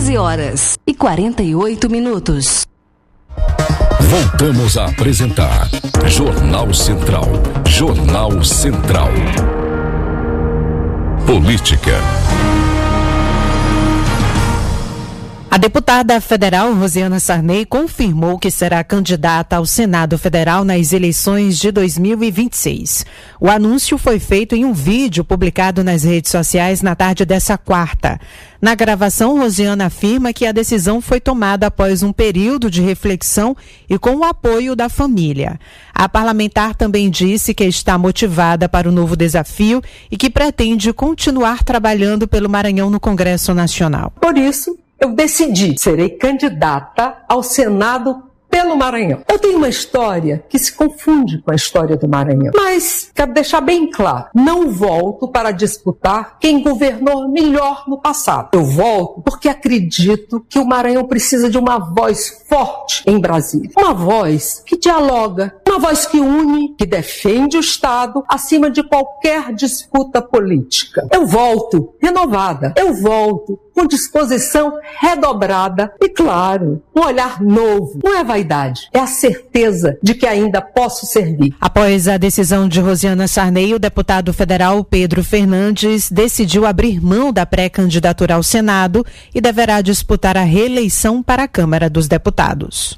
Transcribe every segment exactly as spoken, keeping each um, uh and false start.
doze horas e quarenta e oito minutos. Voltamos a apresentar Jornal Central. Jornal Central. Política. A deputada federal Rosiana Sarney confirmou que será candidata ao Senado Federal nas eleições de dois mil e vinte e seis. O anúncio foi feito em um vídeo publicado nas redes sociais na tarde dessa quarta. Na gravação, Rosiana afirma que a decisão foi tomada após um período de reflexão e com o apoio da família. A parlamentar também disse que está motivada para o novo desafio e que pretende continuar trabalhando pelo Maranhão no Congresso Nacional. Por isso, eu decidi, serei candidata ao Senado pelo Maranhão. Eu tenho uma história que se confunde com a história do Maranhão. Mas quero deixar bem claro, não volto para disputar quem governou melhor no passado. Eu volto porque acredito que o Maranhão precisa de uma voz forte em Brasília. Uma voz que dialoga, uma voz que une, que defende o Estado acima de qualquer disputa política. Eu volto renovada, eu volto com disposição redobrada e, claro, um olhar novo. Não é vaidade, é a certeza de que ainda posso servir. Após a decisão de Rosiana Sarney, o deputado federal Pedro Fernandes decidiu abrir mão da pré-candidatura ao Senado e deverá disputar a reeleição para a Câmara dos Deputados.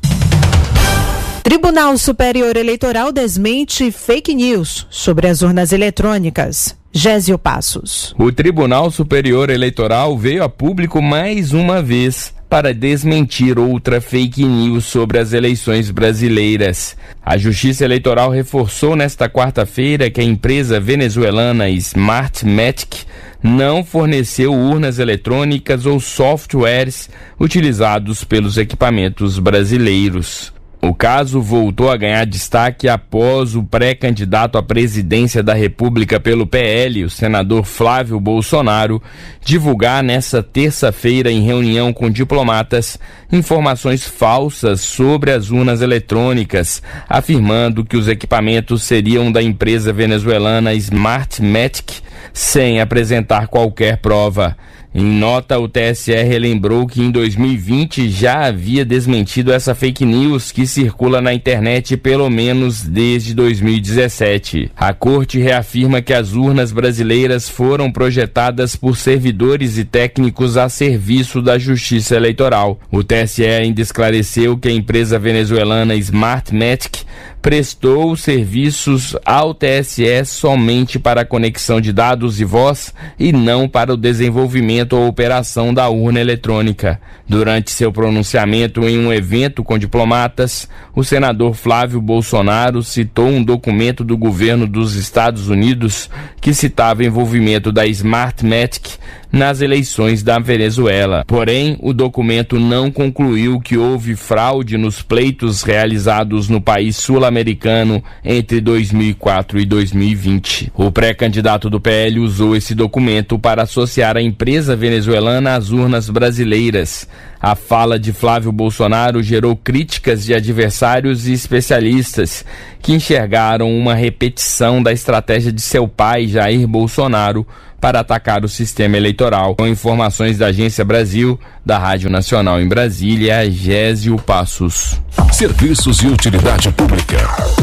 Tribunal Superior Eleitoral desmente fake news sobre as urnas eletrônicas. Gésio Passos. O Tribunal Superior Eleitoral veio a público mais uma vez para desmentir outra fake news sobre as eleições brasileiras. A Justiça Eleitoral reforçou nesta quarta-feira que a empresa venezuelana Smartmatic não forneceu urnas eletrônicas ou softwares utilizados pelos equipamentos brasileiros. O caso voltou a ganhar destaque após o pré-candidato à presidência da República pelo P L, o senador Flávio Bolsonaro, divulgar nesta terça-feira, em reunião com diplomatas, informações falsas sobre as urnas eletrônicas, afirmando que os equipamentos seriam da empresa venezuelana Smartmatic, sem apresentar qualquer prova. Em nota, o T S E relembrou que em dois mil e vinte já havia desmentido essa fake news que circula na internet pelo menos desde dois mil e dezessete. A corte reafirma que as urnas brasileiras foram projetadas por servidores e técnicos a serviço da Justiça Eleitoral. O T S E ainda esclareceu que a empresa venezuelana Smartmatic prestou serviços ao T S E somente para a conexão de dados e voz e não para o desenvolvimento ou operação da urna eletrônica. Durante seu pronunciamento em um evento com diplomatas, o senador Flávio Bolsonaro citou um documento do governo dos Estados Unidos que citava envolvimento da Smartmatic nas eleições da Venezuela. Porém, o documento não concluiu que houve fraude nos pleitos realizados no país sul-americano entre dois mil e quatro e dois mil e vinte. O pré-candidato do P L usou esse documento para associar a empresa venezuelana às urnas brasileiras. A fala de Flávio Bolsonaro gerou críticas de adversários e especialistas que enxergaram uma repetição da estratégia de seu pai, Jair Bolsonaro, para atacar o sistema eleitoral. Com informações da Agência Brasil, da Rádio Nacional em Brasília, Gésio Passos. Serviços e utilidade pública.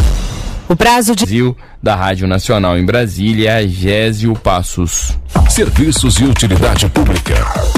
O prazo de... Brasil, da Rádio Nacional em Brasília, Gésio Passos. Serviços e utilidade pública.